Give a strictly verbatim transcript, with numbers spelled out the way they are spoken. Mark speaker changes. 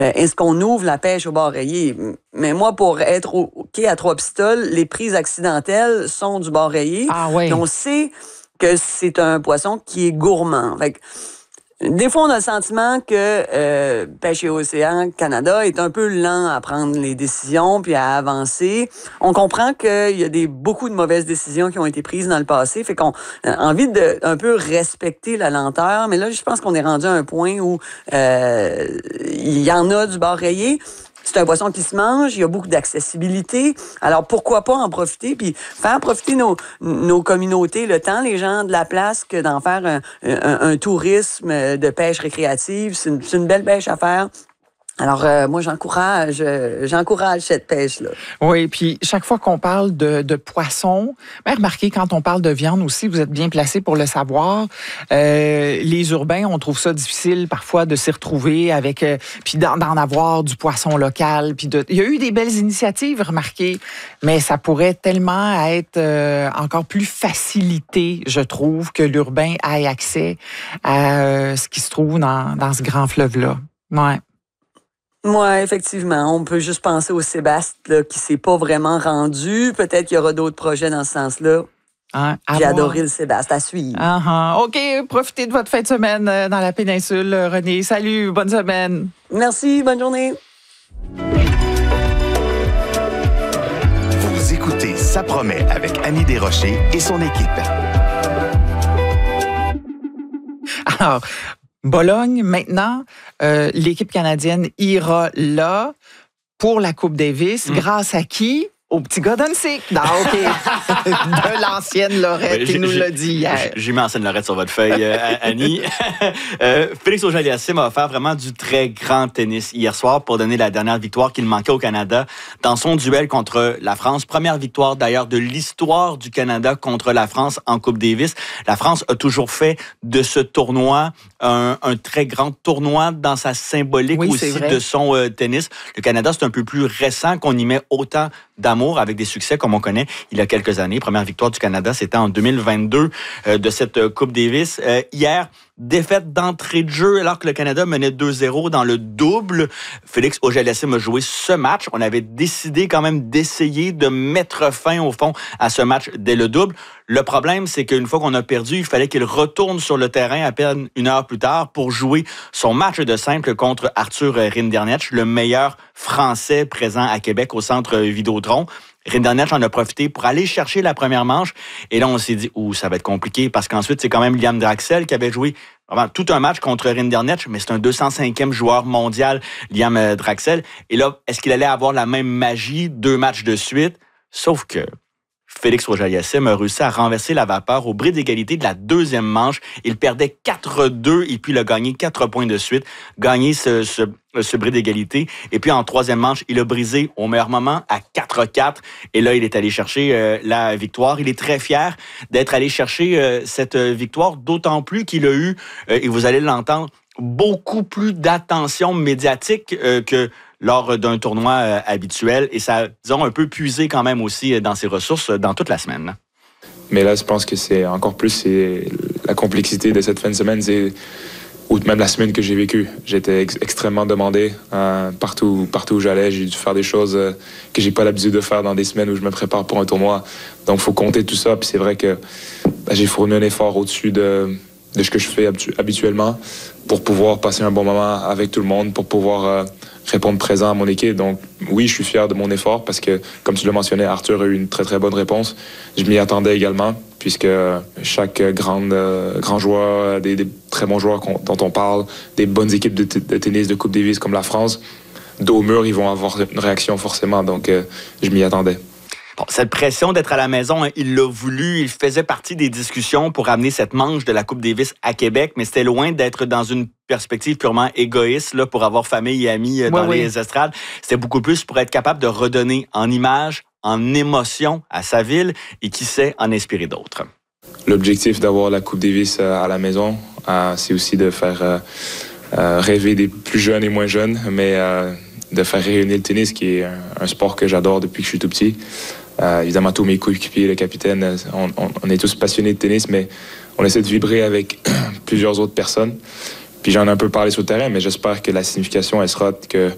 Speaker 1: est-ce qu'on ouvre la pêche au bord rayé? Mais moi, pour être au quai à Trois-Pistoles, les prises accidentelles sont du bord rayé.
Speaker 2: Ah oui.
Speaker 1: Et on sait que c'est un poisson qui est gourmand. Fait que, des fois, on a le sentiment que euh, Pêche et Océan Canada est un peu lent à prendre les décisions puis à avancer. On comprend qu'il y a des, beaucoup de mauvaises décisions qui ont été prises dans le passé. Fait qu'on a envie de un peu respecter la lenteur. Mais là, je pense qu'on est rendu à un point où euh, il y en a du bord rayé. C'est un poisson qui se mange, il y a beaucoup d'accessibilité. Alors, pourquoi pas en profiter, puis faire profiter nos, nos communautés, le temps, les gens de la place, que d'en faire un, un, un tourisme de pêche récréative. C'est une, c'est une belle pêche à faire. Alors, euh, moi, j'encourage euh, j'encourage cette pêche-là.
Speaker 2: Oui, puis chaque fois qu'on parle de, de poisson, ben remarquez, quand on parle de viande aussi, vous êtes bien placé pour le savoir. Euh, les urbains, on trouve ça difficile parfois de s'y retrouver avec, euh, puis d'en, d'en avoir du poisson local. Puis de, il y a eu des belles initiatives, remarquez, mais ça pourrait tellement être euh, encore plus facilité, je trouve, que l'urbain ait accès à euh, ce qui se trouve dans, dans ce grand fleuve-là. Ouais.
Speaker 1: Oui, effectivement. On peut juste penser au Sébastien là, qui ne s'est pas vraiment rendu. Peut-être qu'il y aura d'autres projets dans ce sens-là.
Speaker 2: Hein,
Speaker 1: J'ai adoré le Sébastien, à suivre.
Speaker 2: Uh-huh. OK, profitez de votre fin de semaine dans la péninsule, René. Salut, bonne semaine.
Speaker 1: Merci, bonne journée.
Speaker 3: Vous écoutez Ça promet avec Annie Desrochers et son équipe.
Speaker 2: Alors, Bologne, maintenant, euh, l'équipe canadienne ira là pour la Coupe Davis. Mmh. Grâce à qui? Au petit gars d'Annecy. Non, OK. De l'ancienne Lorette, oui, il nous l'a dit hier.
Speaker 4: J'ai mis l'ancienne Lorette sur votre feuille, euh, Annie. euh, Félix Auger-Aliassime a offert vraiment du très grand tennis hier soir pour donner la dernière victoire qu'il manquait au Canada dans son duel contre la France. Première victoire d'ailleurs de l'histoire du Canada contre la France en Coupe Davis. La France a toujours fait de ce tournoi un, un très grand tournoi dans sa symbolique oui, aussi de son euh, tennis. Le Canada, c'est un peu plus récent qu'on y met autant d'amour avec des succès comme on connaît il y a quelques années. Première victoire du Canada, c'était en deux mille vingt-deux euh, de cette euh, Coupe Davis. Euh, hier, défaite d'entrée de jeu alors que le Canada menait deux zéro dans le double. Félix Auger-Aliassime a joué ce match. On avait décidé quand même d'essayer de mettre fin au fond à ce match dès le double. Le problème, c'est qu'une fois qu'on a perdu, il fallait qu'il retourne sur le terrain à peine une heure plus tard pour jouer son match de simple contre Arthur Rinderknech, le meilleur Français présent à Québec au centre Vidéotron. Rinderknech en a profité pour aller chercher la première manche. Et là, on s'est dit, ouh, ça va être compliqué parce qu'ensuite, c'est quand même Liam Draxel qui avait joué vraiment tout un match contre Rinderknech, mais c'est un deux cent cinquième joueur mondial, Liam Draxel. Et là, est-ce qu'il allait avoir la même magie deux matchs de suite? Sauf que Félix Auger-Aliassime a réussi à renverser la vapeur au bris d'égalité de la deuxième manche. Il perdait quatre deux et puis il a gagné quatre points de suite, gagné ce, ce, ce bris d'égalité. Et puis en troisième manche, il a brisé au meilleur moment à quatre quatre. Et là, il est allé chercher euh, la victoire. Il est très fier d'être allé chercher euh, cette victoire, d'autant plus qu'il a eu, euh, et vous allez l'entendre, beaucoup plus d'attention médiatique euh, que lors d'un tournoi euh, habituel. Et ça, disons, un peu puisé quand même aussi dans ses ressources dans toute la semaine.
Speaker 5: Mais là, je pense que c'est encore plus c'est la complexité de cette fin de semaine, c'est, ou même la semaine que j'ai vécue. J'étais ex- extrêmement demandé. Euh, partout, partout où j'allais, j'ai dû faire des choses euh, que j'ai pas l'habitude de faire dans des semaines où je me prépare pour un tournoi. Donc, il faut compter tout ça. Puis c'est vrai que ben, j'ai fourni un effort au-dessus de, de ce que je fais habitu- habituellement pour pouvoir passer un bon moment avec tout le monde, pour pouvoir euh, répondre présent à mon équipe. Donc, oui, je suis fier de mon effort parce que, comme tu le mentionnais, Arthur a eu une très, très bonne réponse. Je m'y attendais également, puisque chaque grande, euh, grand joueur, des, des très bons joueurs dont on parle, des bonnes équipes de, t- de tennis de Coupe Davis comme la France, dos au mur, ils vont avoir une réaction forcément. Donc, euh, je m'y attendais.
Speaker 4: Bon, cette pression d'être à la maison, hein, il l'a voulu, il faisait partie des discussions pour amener cette manche de la Coupe Davis à Québec, mais c'était loin d'être dans une perspective purement égoïste là, pour avoir famille et amis euh, dans oui, les oui. estrades. C'était beaucoup plus pour être capable de redonner en image, en émotion à sa ville et qui sait en inspirer d'autres.
Speaker 5: L'objectif d'avoir la Coupe Davis à la maison, euh, c'est aussi de faire euh, euh, rêver des plus jeunes et moins jeunes, mais euh, de faire rayonner le tennis, qui est un, un sport que j'adore depuis que je suis tout petit. Euh, évidemment, tous mes coéquipiers, le capitaine, on, on, on est tous passionnés de tennis, mais on essaie de vibrer avec plusieurs autres personnes. Puis j'en ai un peu parlé sur le terrain, mais j'espère que la signification, elle sera que